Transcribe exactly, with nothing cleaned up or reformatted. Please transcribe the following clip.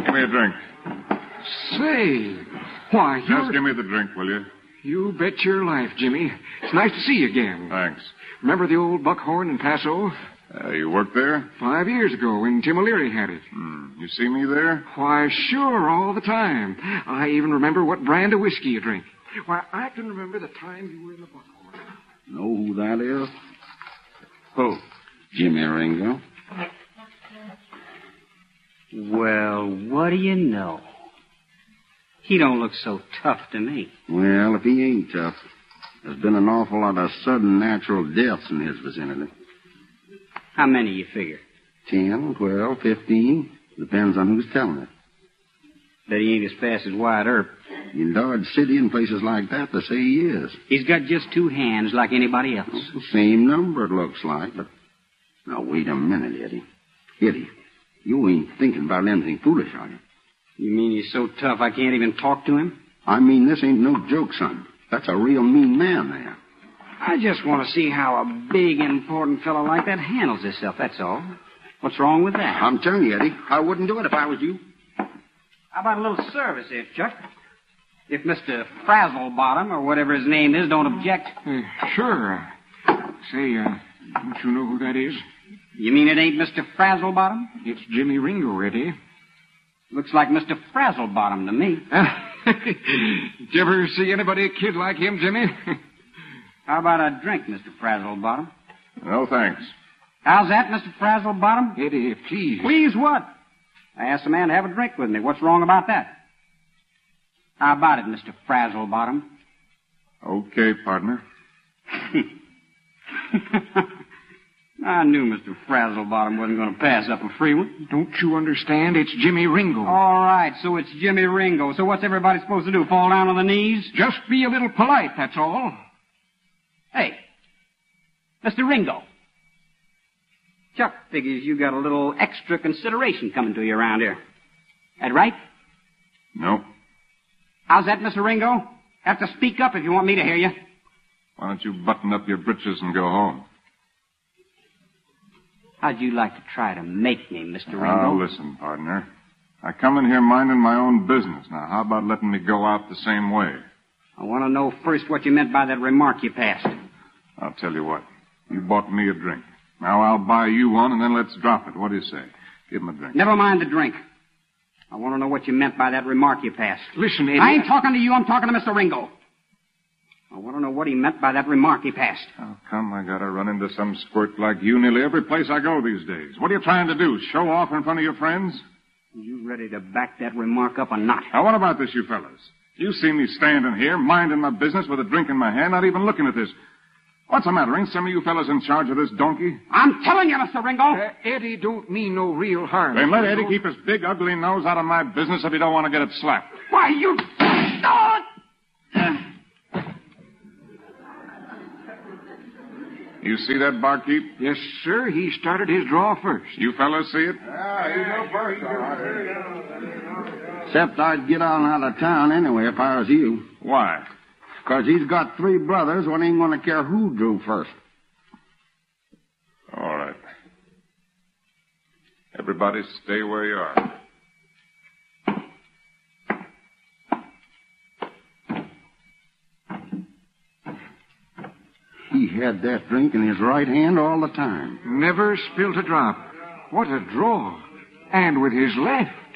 Give me a drink. Say, why, you're... Just give me the drink, will you? You bet your life, Jimmy. It's nice to see you again. Thanks. Remember the old Buckhorn in Paso? Uh, you worked there? Five years ago when Tim O'Leary had it. Hmm. You see me there? Why, sure, all the time. I even remember what brand of whiskey you drink. Why, I can remember the time you were in the Buckhorn. Know who that is? Who? Jimmy Ringo. Well, what do you know? He don't look so tough to me. Well, if he ain't tough, there's been an awful lot of sudden natural deaths in his vicinity. How many you figure? Ten, twelve, fifteen. Depends on who's telling it. Bet he ain't as fast as Wyatt Earp. In Dodge City and places like that, they say he is. He's got just two hands like anybody else. The same number, it looks like, but... Now, wait a minute, Eddie. Eddie, you ain't thinking about anything foolish, are you? You mean he's so tough I can't even talk to him? I mean, this ain't no joke, son. That's a real mean man there. I just want to see how a big, important fellow like that handles himself, that's all. What's wrong with that? I'm telling you, Eddie, I wouldn't do it if I was you. How about a little service here, Chuck? If Mister Frazzlebottom, or whatever his name is, don't object. Uh, sure. Say, uh, don't you know who that is? You mean it ain't Mister Frazzlebottom? It's Jimmy Ringo, Eddie. Looks like Mister Frazzlebottom to me. Did you ever see anybody a kid like him, Jimmy? How about a drink, Mister Frazzlebottom? No, thanks. How's that, Mister Frazzlebottom? Eddie, please. Please what? I asked a man to have a drink with me. What's wrong about that? How about it, Mister Frazzlebottom? Okay, partner. I knew Mister Frazzlebottom wasn't going to pass up a free one. Don't you understand? It's Jimmy Ringo. All right, so it's Jimmy Ringo. So what's everybody supposed to do, fall down on the knees? Just be a little polite, that's all. Hey, Mister Ringo. Chuck figures you got a little extra consideration coming to you around here. That right? No. How's that, Mister Ringo? Have to speak up if you want me to hear you. Why don't you button up your britches and go home? How'd you like to try to make me, Mister Ringo? Now, listen, partner. I come in here minding my own business. Now, how about letting me go out the same way? I want to know first what you meant by that remark you passed. I'll tell you what. You bought me a drink. Now I'll buy you one, and then let's drop it. What do you say? Give him a drink. Never mind the drink. I want to know what you meant by that remark you passed. Listen, Eddie. I ain't talking to you. I'm talking to Mister Ringo. I want to know what he meant by that remark he passed. Oh, come. I gotta run into some squirt like you nearly every place I go these days. What are you trying to do? Show off in front of your friends? Are you ready to back that remark up or not? Now, what about this, you fellas? You see me standing here, minding my business with a drink in my hand, not even looking at this. What's the matter? Ain't some of you fellas in charge of this donkey? I'm telling you, Mister Ringo. Uh, Eddie don't mean no real harm. Then let Eddie keep his big, ugly nose out of my business if you don't want to get it slapped. Why, you... Oh! You see that, barkeep? Yes, sir. He started his draw first. You fellas see it? Yeah, you go first. Except I'd get on out of town anyway if I was you. Why? Because he's got three brothers, one ain't going to care who drew first. All right. Everybody stay where you are. He had that drink in his right hand all the time. Never spilt a drop. What a draw. And with his left.